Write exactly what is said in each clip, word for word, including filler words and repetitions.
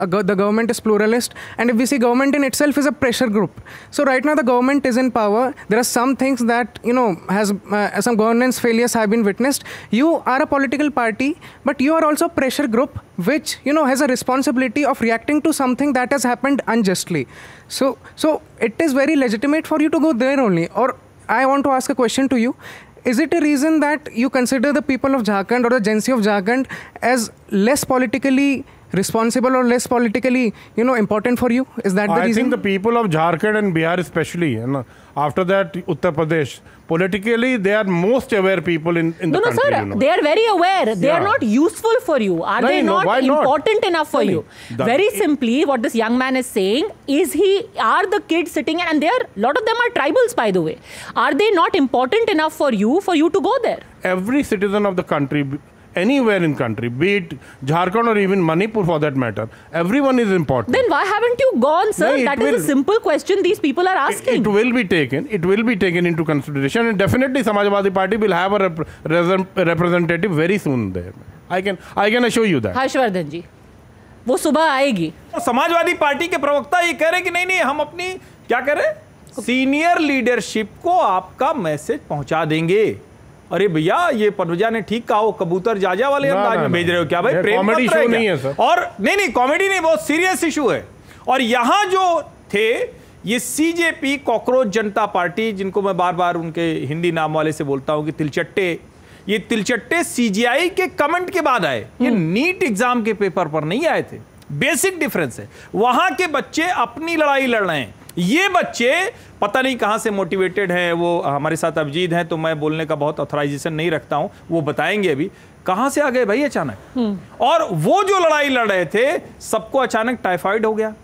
uh, go the government is pluralist, and if we see government in itself is a pressure group. So right now the government is in power. There are some things that, you know, has uh, some governance failures have been witnessed. You are a political party, but you are also a pressure group, which, you know, has a responsibility of reacting to something that has happened unjustly. So, so it is very legitimate for you to go there only. Or I want to ask a question to you. Is it a reason that you consider the people of Jharkhand or the Gen Z of Jharkhand as less politically responsible or less politically, you know, important for you? Is that the I reason? I think the people of Jharkhand and Bihar especially, and after that Uttar Pradesh, politically they are most aware people in, in no, the no, country. No, sir, you know. they are very aware. They yeah. are not useful for you. Are no, they no, not important not? enough for no, you? The, very simply, what this young man is saying is he, are the kids sitting, and they are, a lot of them are tribals, by the way. Are they not important enough for you, for you to go there? Every citizen of the country, anywhere in country, be it Jharkhand or even Manipur for that matter, everyone is important. Then why haven't you gone, sir? No, that will, is a simple question these people are asking. It, it will be taken. It will be taken into consideration, and definitely Samajwadi Party will have a, rep a representative very soon there. I can, I can assure you that. Harshvardhan जी, वो सुबह आएगी. Samajwadi party के प्रवक्ता ये कह रहे कि नहीं नहीं हम अपनी क्या कह रहे सीनियर लीडरशिप को आपका मैसेज पहुंचा देंगे. अरे भैया ये पनवजा ने ठीक कहा, वो कबूतर जाजा वाले अंदाज में भेज रहे हो क्या भाई? प्रेम कॉमेडी शो नहीं है सर. और नहीं नहीं कॉमेडी नहीं, बहुत सीरियस इशू है. और यहां जो थे ये सीजेपी कॉकरोच जनता पार्टी, जिनको मैं बार बार उनके हिंदी नाम वाले से बोलता हूं कि तिलचट्टे, ये तिलचट्टे सीजीआई के कमेंट के बाद आए. ये नीट एग्जाम के पेपर पर नहीं आए थे. बेसिक डिफरेंस है. वहां के बच्चे अपनी लड़ाई लड़ रहे हैं. ये बच्चे पता नहीं कहां से मोटिवेटेड हैं. वो हमारे साथ अभिजीत हैं, तो मैं बोलने का बहुत ऑथराइजेशन नहीं रखता हूं, वो बताएंगे अभी कहां से आ गए भाई अचानक. और वो जो लड़ाई लड़ रहे थे, सबको अचानक टाइफाइड हो गया.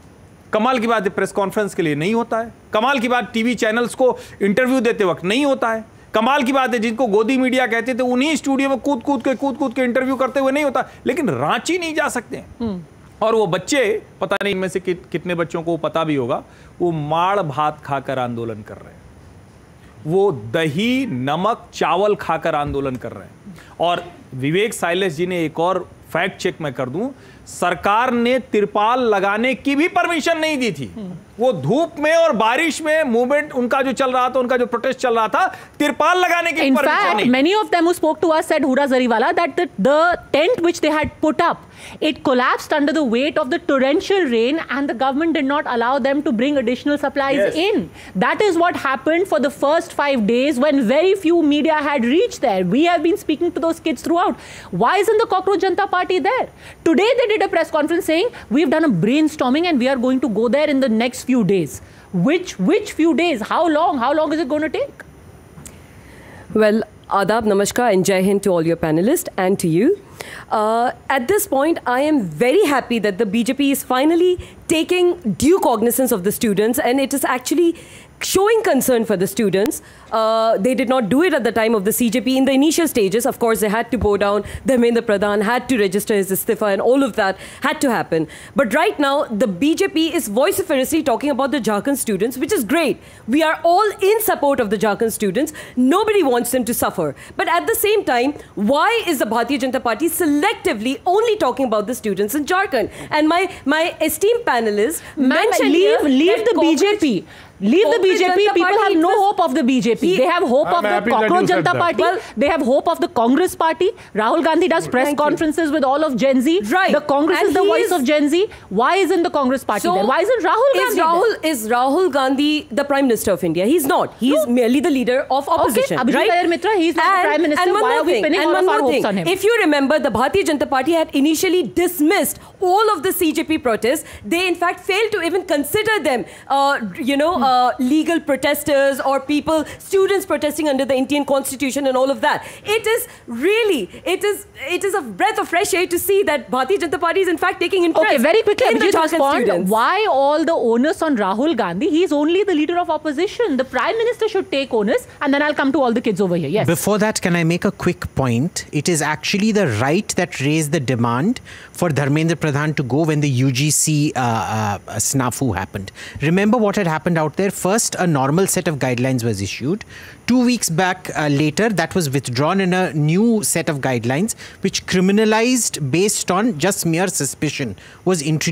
कमाल की बात है, प्रेस कॉन्फ्रेंस के लिए नहीं होता है. कमाल की बात, टीवी चैनल्स को इंटरव्यू देते वक्त नहीं होता है. कमाल की बात है, जिनको गोदी मीडिया कहते थे उन्हीं स्टूडियो में कूद कूद के कूद कूद के इंटरव्यू करते हुए नहीं होता. लेकिन रांची नहीं जा सकते. और वो बच्चे, पता नहीं इनमें से कि, कितने बच्चों को पता भी होगा, वो माड़ भात खाकर आंदोलन कर रहे हैं. वो दही नमक चावल खाकर आंदोलन कर रहे हैं. और विवेक साइलेस जी ने एक और फैक्ट चेक मैं कर दूं, सरकार ने तिरपाल लगाने की भी परमिशन नहीं दी थी. वो धूप में और बारिश में मूवमेंट उनका जो चल रहा था, उनका जो प्रोटेस्ट चल रहा था, तिरपाल लगाने की परमिशन नहीं. Many of them who spoke to us said, Huda Zariwala, that the, the tent which they had put up, it collapsed under the weight of the torrential rain, and the government did not allow them to bring additional supplies yes. in. That is what happened for the first five days when very few media had reached there. We have been speaking to those kids throughout. Why isn't the Cockroach Janta Party there? Today they did a press conference saying, we've done a brainstorming and we are going to go there in the next few days. Which, which few days? How long? How long is it going to take? Well, Adab, Namaskar and Jai Hind to all your panelists and to you. Uh, at this point, I am very happy that the B J P is finally taking due cognizance of the students, and it is actually showing concern for the students. Uh, they did not do it at the time of the C J P. In the initial stages, of course, they had to bow down. Dharmendra Pradhan had to register his istifa, and all of that had to happen. But right now, the B J P is vociferously talking about the Jharkhand students, which is great. We are all in support of the Jharkhand students. Nobody wants them to suffer. But at the same time, why is the Bharatiya Janata Party selectively only talking about the students in Jharkhand? And my, my esteemed panelists mentioned leave, leave the B J P. Leave the B J P. Janta People Party have no hope of the B J P. They have hope I'm of the Cockroach Janta Party. Well, they have hope of the Congress Party. Rahul Gandhi does press Thank conferences you. with all of Gen Z. Right. The Congress And is the voice is, of Gen Z. Why isn't the Congress Party so there? Why isn't Rahul is Gandhi Rahul, there? Is Rahul Gandhi the Prime Minister of India? He's not. He's no. merely the leader of opposition. Okay, Abhijit right? Iyer Mitra, he's not and, the Prime Minister. And one Why are we thing, pinning and all one of our more hopes thing. on him? If you remember, the Bharatiya Janata Party had initially dismissed all of the C J P protests. They, in fact, failed to even consider them, uh, you know, hmm. uh, legal protesters or people, students protesting under the Indian Constitution and all of that. It is really, it is, it is a breath of fresh air to see that Bharatiya Janata Party is, in fact, taking interest. Okay, very quickly, in Abhijit, the respond. students. Why all the onus on Rahul Gandhi? He's only the leader of opposition. The Prime Minister should take onus, and then I'll come to all the kids over here. Yes. Before that, can I make a quick point? It is actually the right that raised the demand for Dharmendra Pradhan to go when the U G C uh, uh, snafu happened. Remember what had happened out out there. First, a normal set of guidelines was issued. Two weeks back uh, later, that was withdrawn, and a new set of guidelines, which criminalized based on just mere suspicion, was introduced.